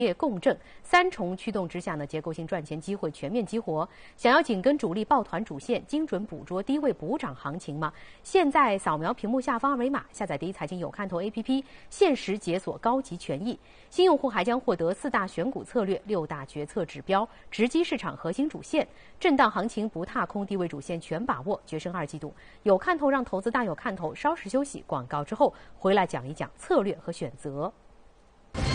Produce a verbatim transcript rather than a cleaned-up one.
业共振三重驱动之下呢，结构性赚钱机会全面激活。想要紧跟主力抱团主线，精准捕捉低位补涨行情吗？现在扫描屏幕下方二维码，下载第一财经有看头 A P P， 限时解锁高级权益。新用户还将获得四大选股策略、六大决策指标，直击市场核心主线。震荡行情不踏空，低位主线全把握，决胜二季度有看头，让投资大有看头。稍事休息，广告之后回来讲一讲策略和选择。